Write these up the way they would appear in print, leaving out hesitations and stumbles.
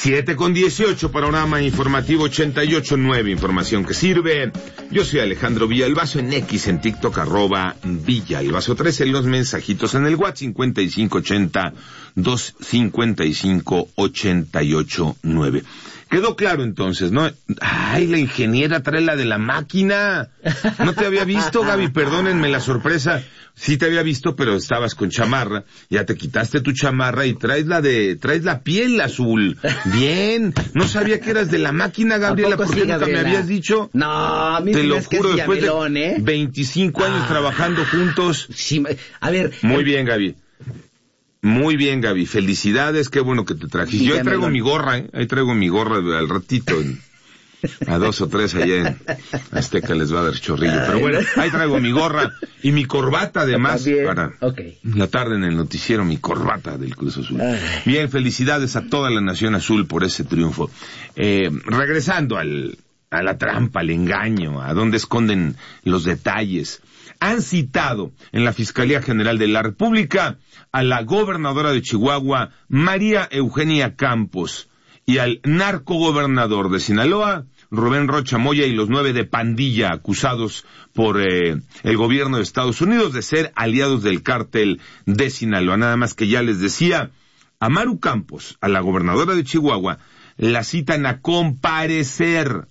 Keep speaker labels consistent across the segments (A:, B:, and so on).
A: 7:18, panorama informativo 88.9, información que sirve. Yo soy Alejandro Villalbazo, en X, en TikTok, @Villalbazo13, los mensajitos en el WhatsApp 5580-255-889. Quedó claro entonces, ¿no? Ay, la ingeniera trae la de la máquina. No te había visto, Gaby, perdónenme la sorpresa. Sí te había visto, pero estabas con chamarra. Ya te quitaste tu chamarra y traes la piel azul. Bien. No sabía que eras de la máquina, Gabriela, porque sí, nunca me habías dicho.
B: No, a mí
A: te lo juro,
B: es
A: después
B: llamelón,
A: de 25 años trabajando juntos.
B: Sí, a ver.
A: Muy bien, Gaby. Muy bien, Gaby. Felicidades, qué bueno que te trajiste. Yo ahí traigo mi gorra, Ahí traigo mi gorra al ratito. A 2 o 3 allá en Azteca les va a dar chorrillo. Pero bueno, ahí traigo mi gorra y mi corbata además para la tarde en el noticiero, mi corbata del Cruz Azul. Bien, felicidades a toda la Nación Azul por ese triunfo. Regresando a la trampa, al engaño, a dónde esconden los detalles. Han citado en la Fiscalía General de la República a la gobernadora de Chihuahua, María Eugenia Campos, y al narcogobernador de Sinaloa, Rubén Rocha Moya, y los 9 de pandilla acusados por el gobierno de Estados Unidos de ser aliados del cártel de Sinaloa. Nada más que ya les decía, a Maru Campos, a la gobernadora de Chihuahua, la citan a comparecer.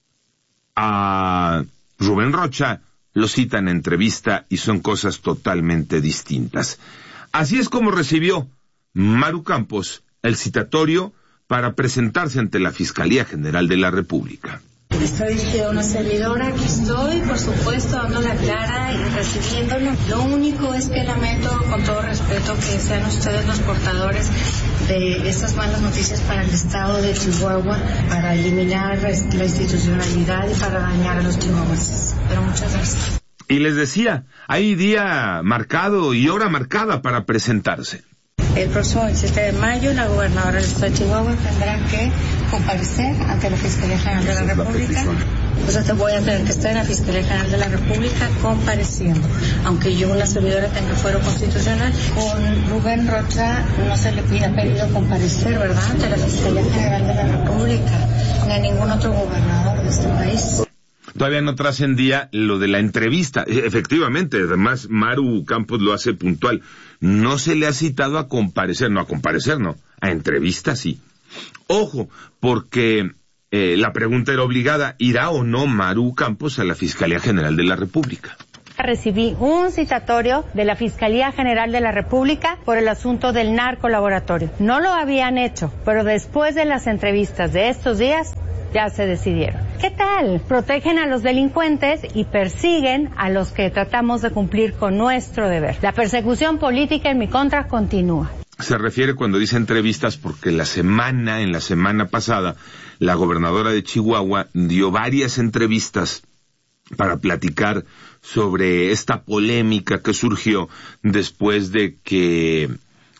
A: A Rubén Rocha lo citan en entrevista y son cosas totalmente distintas. Así es como recibió Maru Campos el citatorio para presentarse ante la Fiscalía General de la República.
C: Está dirigida a una servidora, aquí estoy, por supuesto, dando la cara y recibiéndolo. Lo único es que lamento, con todo respeto, que sean ustedes los portadores de estas malas noticias para el Estado de Chihuahua, para eliminar la institucionalidad y para dañar a los chihuahuenses. Pero muchas gracias.
A: Y les decía, hay día marcado y hora marcada para presentarse.
C: El próximo 27 de mayo, la gobernadora del Estado de Chihuahua tendrá que comparecer ante la Fiscalía General de la República. Entonces te voy a tener que estar en la Fiscalía General de la República compareciendo. Aunque yo, una servidora, tenga fuero constitucional, con Rubén Rocha no se le ha pedido comparecer, ¿verdad?, ante la Fiscalía General de la República, ni a ningún otro gobernador de este país.
A: Todavía no trascendía lo de la entrevista. Efectivamente, además Maru Campos lo hace puntual. No se le ha citado a comparecer, no, a entrevista sí. Ojo, porque la pregunta era obligada, ¿irá o no Maru Campos a la Fiscalía General de la República?
D: Recibí un citatorio de la Fiscalía General de la República por el asunto del narcolaboratorio. No lo habían hecho, pero después de las entrevistas de estos días, ya se decidieron. ¿Qué tal? Protegen a los delincuentes y persiguen a los que tratamos de cumplir con nuestro deber. La persecución política en mi contra continúa.
A: Se refiere cuando dice entrevistas porque en la semana pasada, la gobernadora de Chihuahua dio varias entrevistas para platicar sobre esta polémica que surgió después de que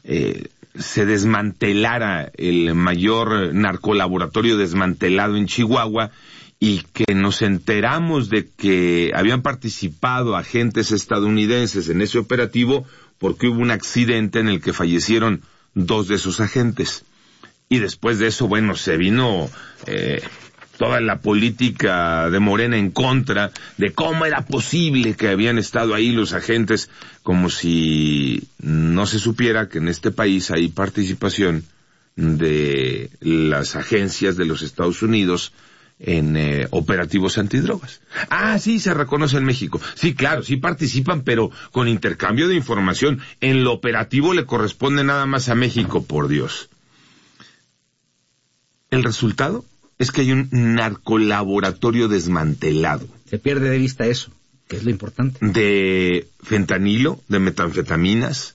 A: se desmantelara el mayor narcolaboratorio desmantelado en Chihuahua y que nos enteramos de que habían participado agentes estadounidenses en ese operativo porque hubo un accidente en el que fallecieron 2 de esos agentes. Y después de eso, bueno, se vino toda la política de Morena en contra de cómo era posible que habían estado ahí los agentes, como si no se supiera que en este país hay participación de las agencias de los Estados Unidos en operativos antidrogas. Ah, sí, se reconoce en México. Sí, claro, sí participan, pero con intercambio de información. En lo operativo le corresponde nada más a México, por Dios. ¿El resultado? Es que hay un narcolaboratorio desmantelado.
B: Se pierde de vista eso, que es lo importante.
A: De fentanilo, de metanfetaminas.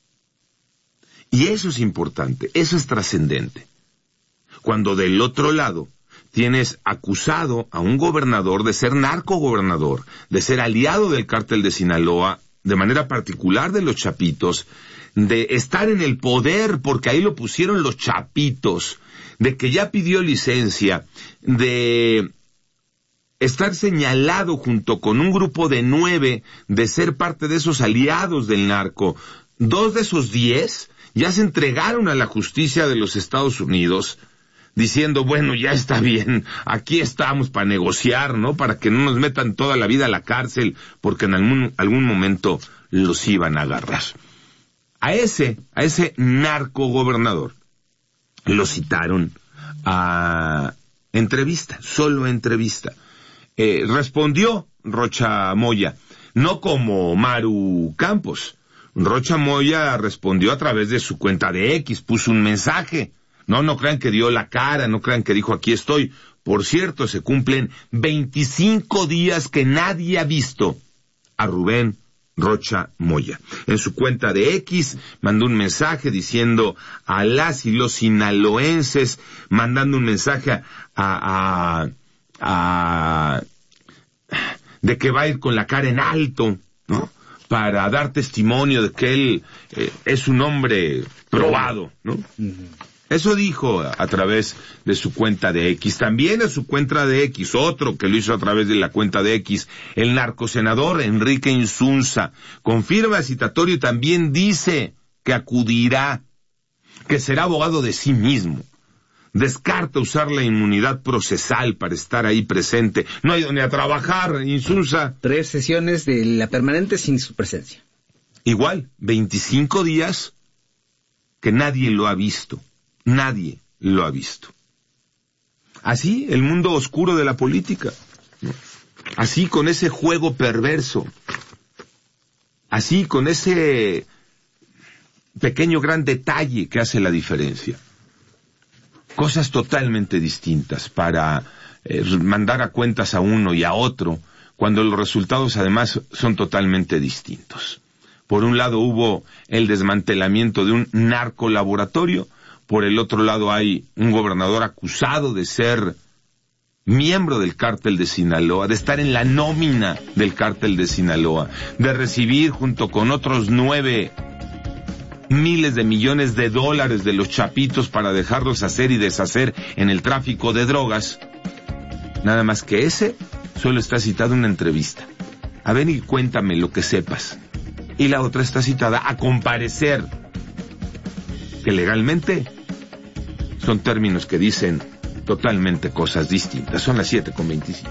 A: Y eso es importante, eso es trascendente. Cuando del otro lado tienes acusado a un gobernador de ser narcogobernador, de ser aliado del cártel de Sinaloa, de manera particular de los Chapitos, de estar en el poder porque ahí lo pusieron los Chapitos, de que ya pidió licencia, de estar señalado junto con un grupo de 9 de ser parte de esos aliados del narco. 2 de esos 10 ya se entregaron a la justicia de los Estados Unidos, diciendo, bueno, ya está bien, aquí estamos para negociar, ¿no? Para que no nos metan toda la vida a la cárcel, porque en algún momento los iban a agarrar. A ese narcogobernador lo citaron a entrevista, solo entrevista. Respondió Rocha Moya, no como Maru Campos. Rocha Moya respondió a través de su cuenta de X, puso un mensaje. No crean que dio la cara, no crean que dijo aquí estoy. Por cierto, se cumplen 25 días que nadie ha visto a Rubén Rocha Moya. En su cuenta de X mandó un mensaje diciendo a las y los sinaloenses, mandando un mensaje de que va a ir con la cara en alto, ¿no? Para dar testimonio de que él es un hombre probado, ¿no? Uh-huh. Eso dijo a través de su cuenta de X. También en su cuenta de X, otro que lo hizo a través de la cuenta de X, el narcosenador Enrique Insunza, confirma el citatorio y también dice que acudirá, que será abogado de sí mismo. Descarta usar la inmunidad procesal para estar ahí presente. No ha ido ni a trabajar, Insunza.
B: 3 sesiones de la permanente sin su presencia.
A: Igual, 25 días que nadie lo ha visto. Nadie lo ha visto. Así, el mundo oscuro de la política. Así, con ese juego perverso. Así, con ese pequeño gran detalle que hace la diferencia. Cosas totalmente distintas para mandar a cuentas a uno y a otro, cuando los resultados además son totalmente distintos. Por un lado hubo el desmantelamiento de un narcolaboratorio, por el otro lado hay un gobernador acusado de ser miembro del cártel de Sinaloa, de estar en la nómina del cártel de Sinaloa, de recibir junto con otros 9 miles de millones de dólares de los chapitos para dejarlos hacer y deshacer en el tráfico de drogas. Nada más que ese solo está citado en una entrevista. A ver y cuéntame lo que sepas. Y la otra está citada a comparecer, que legalmente son términos que dicen totalmente cosas distintas. Son las 7:25.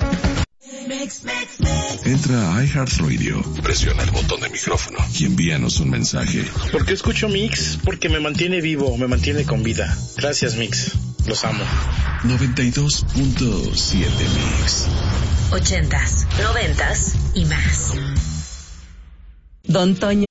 E: Entra a iHeartRadio, presiona el botón de micrófono y envíanos un mensaje.
F: ¿Por qué escucho Mix? Porque me mantiene vivo, me mantiene con vida. Gracias, Mix. Los amo.
E: 92.7 Mix.
G: 80s, 90s y más. Don Toño.